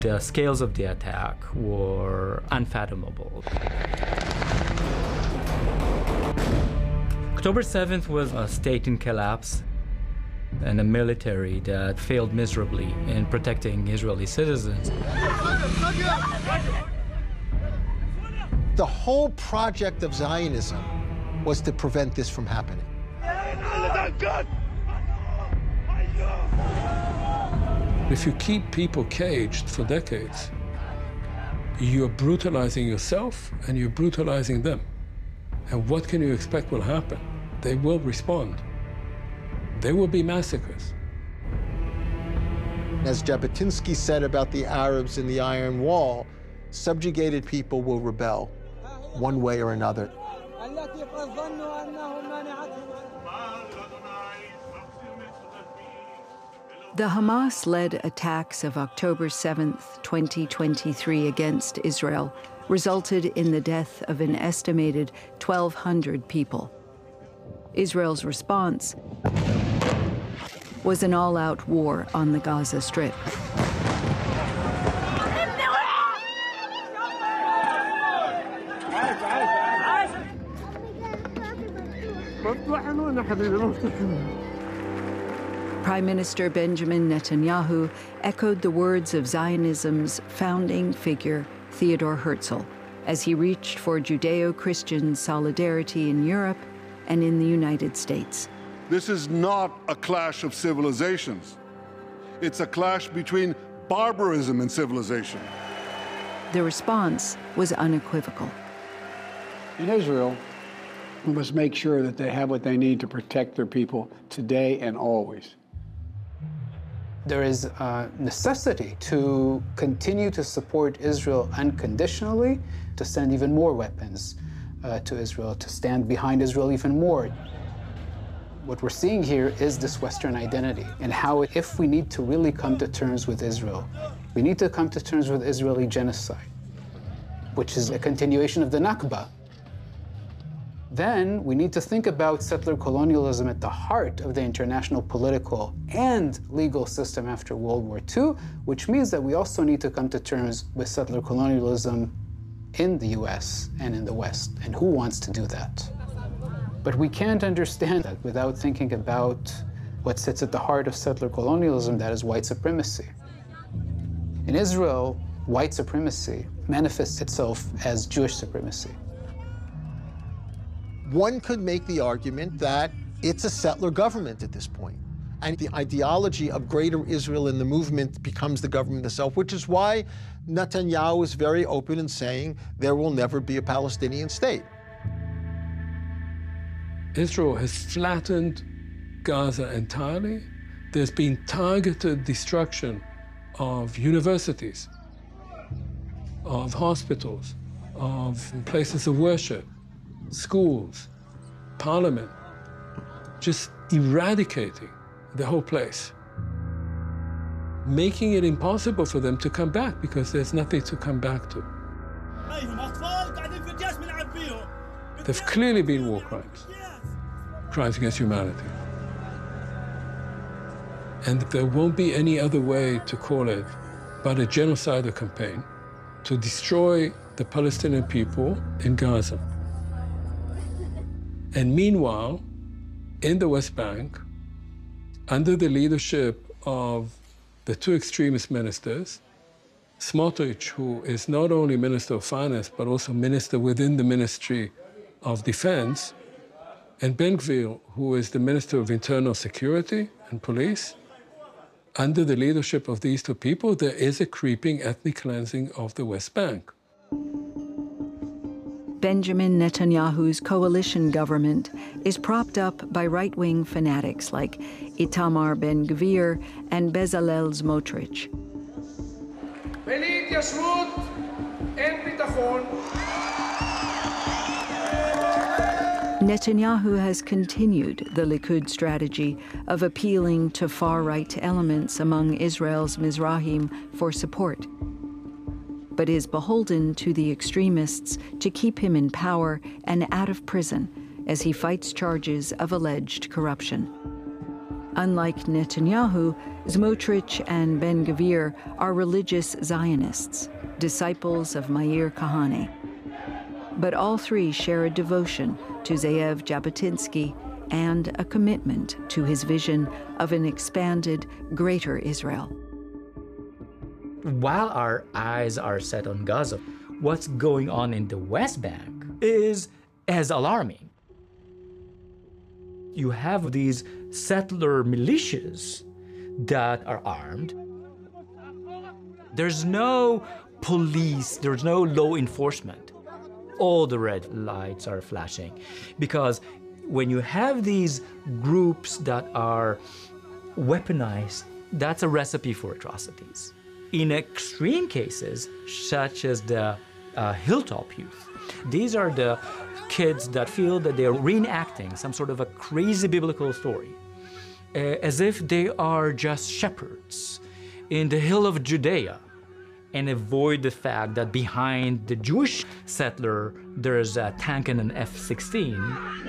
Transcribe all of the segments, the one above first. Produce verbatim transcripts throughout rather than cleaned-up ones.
The scales of the attack were unfathomable. October seventh was a state in collapse and a military that failed miserably in protecting Israeli citizens. The whole project of Zionism was to prevent this from happening. If you keep people caged for decades, you're brutalizing yourself and you're brutalizing them. And what can you expect will happen? They will respond. There will be massacres. As Jabotinsky said about the Arabs in the Iron Wall, subjugated people will rebel one way or another. The Hamas-led attacks of October seventh, twenty twenty-three against Israel resulted in the death of an estimated twelve hundred people. Israel's response was an all-out war on the Gaza Strip. Prime Minister Benjamin Netanyahu echoed the words of Zionism's founding figure, Theodor Herzl, as he reached for Judeo-Christian solidarity in Europe and in the United States. This is not a clash of civilizations. It's a clash between barbarism and civilization. The response was unequivocal. In Israel, we must make sure that they have what they need to protect their people today and always. There is a necessity to continue to support Israel unconditionally, to send even more weapons uh, to Israel, to stand behind Israel even more. What we're seeing here is this Western identity and how, if we need to really come to terms with Israel, we need to come to terms with Israeli genocide, which is a continuation of the Nakba. Then we need to think about settler colonialism at the heart of the international political and legal system after World War Two, which means that we also need to come to terms with settler colonialism in the U S and in the West, and who wants to do that? But we can't understand that without thinking about what sits at the heart of settler colonialism, that is white supremacy. In Israel, white supremacy manifests itself as Jewish supremacy. One could make the argument that it's a settler government at this point, and the ideology of Greater Israel in the movement becomes the government itself, which is why Netanyahu is very open in saying there will never be a Palestinian state. Israel has flattened Gaza entirely. There's been targeted destruction of universities, of hospitals, of places of worship, schools, parliament, just eradicating the whole place, making it impossible for them to come back because there's nothing to come back to. There've clearly been war crimes, crimes against humanity. And there won't be any other way to call it but a genocidal campaign to destroy the Palestinian people in Gaza. And meanwhile, in the West Bank, under the leadership of the two extremist ministers, Smotrich, who is not only Minister of Finance, but also minister within the Ministry of Defense, and Ben Gvir, who is the Minister of Internal Security and Police, under the leadership of these two people, there is a creeping ethnic cleansing of the West Bank. Benjamin Netanyahu's coalition government is propped up by right-wing fanatics like Itamar Ben-Gvir and Bezalel Smotrich. Netanyahu has continued the Likud strategy of appealing to far-right elements among Israel's Mizrahim for support, but is beholden to the extremists to keep him in power and out of prison as he fights charges of alleged corruption. Unlike Netanyahu, Smotrich and Ben-Gvir are religious Zionists, disciples of Meir Kahane. But all three share a devotion to Ze'ev Jabotinsky and a commitment to his vision of an expanded, greater Israel. While our eyes are set on Gaza, what's going on in the West Bank is as alarming. You have these settler militias that are armed. There's no police, there's no law enforcement. All the red lights are flashing because when you have these groups that are weaponized, that's a recipe for atrocities. In extreme cases, such as the uh, Hilltop Youth, these are the kids that feel that they're reenacting some sort of a crazy biblical story, uh, as if they are just shepherds in the hill of Judea, and avoid the fact that behind the Jewish settler, there's a tank and an F sixteen.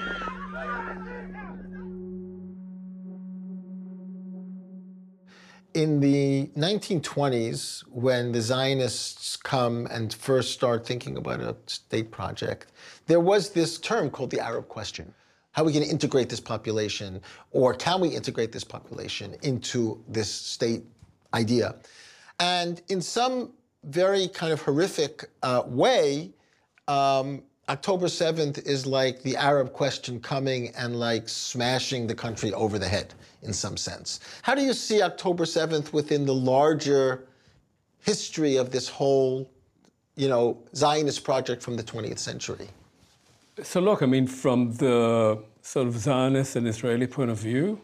In the nineteen twenties, when the Zionists come and first start thinking about a state project, there was this term called the Arab question. How are we going to integrate this population, or can we integrate this population into this state idea? And in some very kind of horrific uh, way, um, October seventh is like the Arab question coming and like smashing the country over the head in some sense. How do you see October seventh within the larger history of this whole, you know, Zionist project from the twentieth century? So look, I mean, from the sort of Zionist and Israeli point of view,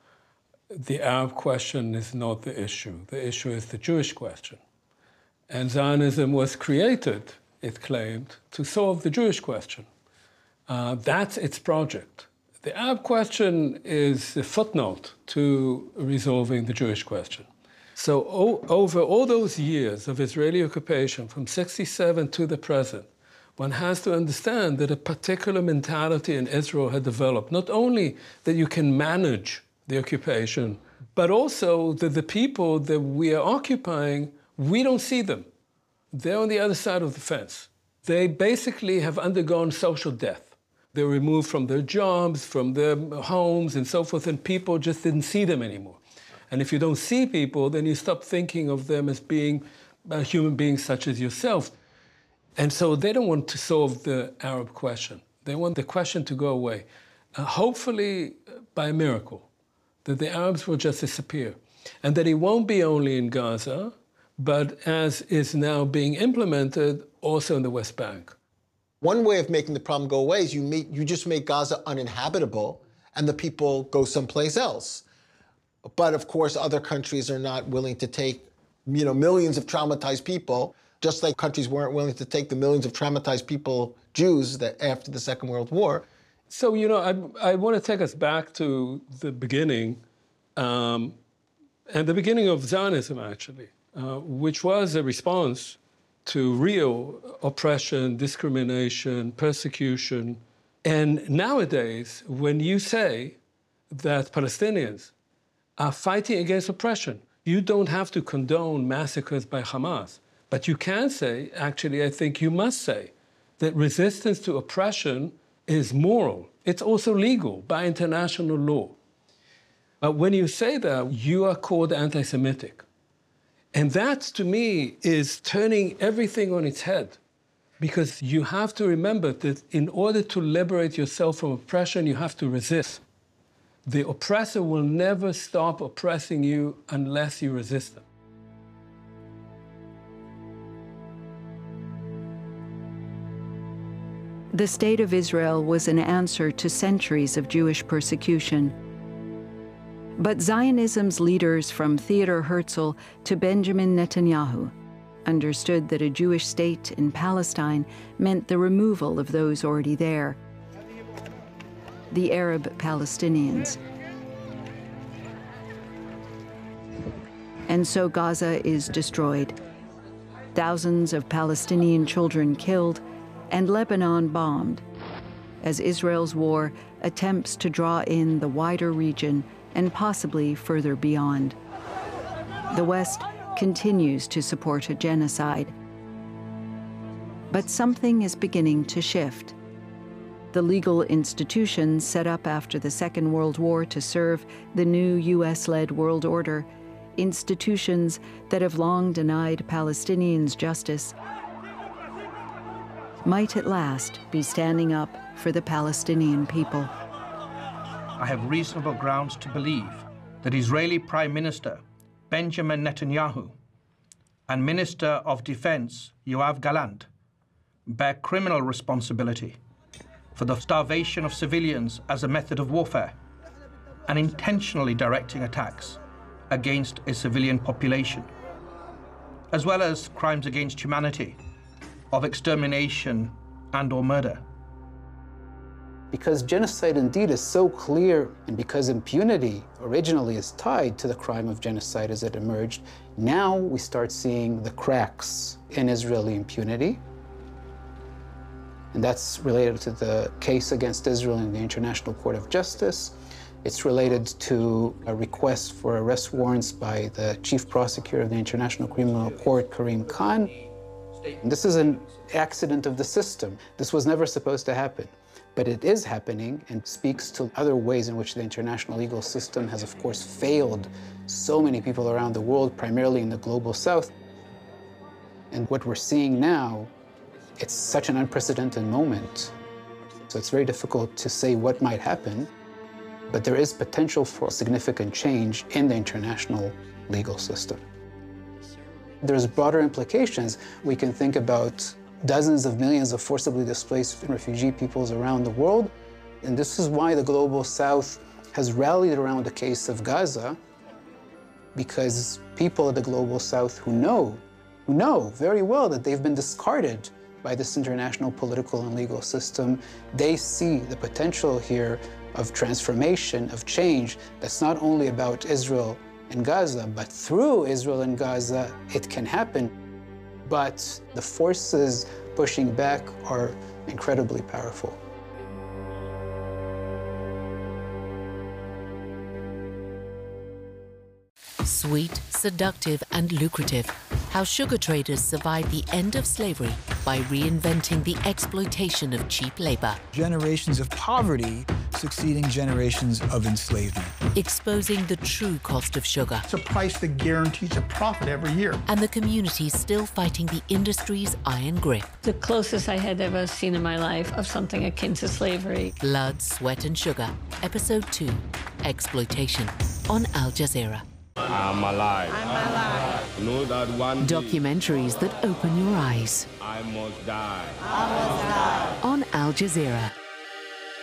the Arab question is not the issue. The issue is the Jewish question. And Zionism was created, it claimed, to solve the Jewish question. Uh, that's its project. The Arab question is a footnote to resolving the Jewish question. So o- over all those years of Israeli occupation, from sixty-seven to the present, one has to understand that a particular mentality in Israel had developed. Not only that you can manage the occupation, but also that the people that we are occupying, we don't see them. They're on the other side of the fence. They basically have undergone social death. They're removed from their jobs, from their homes, and so forth, and people just didn't see them anymore. And if you don't see people, then you stop thinking of them as being uh, human beings such as yourself. And so they don't want to solve the Arab question. They want the question to go away, uh, hopefully by a miracle, that the Arabs will just disappear, and that it won't be only in Gaza, but as is now being implemented also in the West Bank. One way of making the problem go away is you, make, you just make Gaza uninhabitable and the people go someplace else. But of course, other countries are not willing to take, you know, millions of traumatized people, just like countries weren't willing to take the millions of traumatized people, Jews, that after the Second World War. So, you know, I, I want to take us back to the beginning, um, and the beginning of Zionism, actually, uh, which was a response to real oppression, discrimination, persecution. And nowadays, when you say that Palestinians are fighting against oppression, you don't have to condone massacres by Hamas. But you can say, actually, I think you must say, that resistance to oppression is moral. It's also legal by international law. But when you say that, you are called anti-Semitic. And that, to me, is turning everything on its head. Because you have to remember that in order to liberate yourself from oppression, you have to resist. The oppressor will never stop oppressing you unless you resist them. The State of Israel was an answer to centuries of Jewish persecution. But Zionism's leaders, from Theodor Herzl to Benjamin Netanyahu, understood that a Jewish state in Palestine meant the removal of those already there, the Arab Palestinians. And so Gaza is destroyed. Thousands of Palestinian children killed, and Lebanon bombed, as Israel's war attempts to draw in the wider region and possibly further beyond. The West continues to support a genocide. But something is beginning to shift. The legal institutions set up after the Second World War to serve the new U S-led world order, institutions that have long denied Palestinians justice, might at last be standing up for the Palestinian people. I have reasonable grounds to believe that Israeli Prime Minister Benjamin Netanyahu and Minister of Defense Yoav Gallant bear criminal responsibility for the starvation of civilians as a method of warfare and intentionally directing attacks against a civilian population, as well as crimes against humanity of extermination and or murder. Because genocide indeed is so clear, and because impunity originally is tied to the crime of genocide as it emerged, now we start seeing the cracks in Israeli impunity. And that's related to the case against Israel in the International Court of Justice. It's related to a request for arrest warrants by the chief prosecutor of the International Criminal Court, Karim Khan. And this is an accident of the system. This was never supposed to happen. But it is happening and speaks to other ways in which the international legal system has, of course, failed so many people around the world, primarily in the global south. And what we're seeing now, it's such an unprecedented moment. So it's very difficult to say what might happen, but there is potential for significant change in the international legal system. There's broader implications. We can think about dozens of millions of forcibly displaced refugee peoples around the world. And this is why the global south has rallied around the case of Gaza, because people of the global south who know, who know very well that they've been discarded by this international political and legal system, they see the potential here of transformation, of change, that's not only about Israel and Gaza, but through Israel and Gaza, it can happen. But the forces pushing back are incredibly powerful. Sweet, seductive, and lucrative. How sugar traders survived the end of slavery by reinventing the exploitation of cheap labor. Generations of poverty succeeding generations of enslavement. Exposing the true cost of sugar. It's a price that guarantees a profit every year. And the communities still fighting the industry's iron grip. The closest I had ever seen in my life of something akin to slavery. Blood, Sweat, and Sugar. Episode two, Exploitation, on Al Jazeera. I'm alive. I'm alive. Know that one Documentaries that open your eyes. I must die. I must die. On Al Jazeera.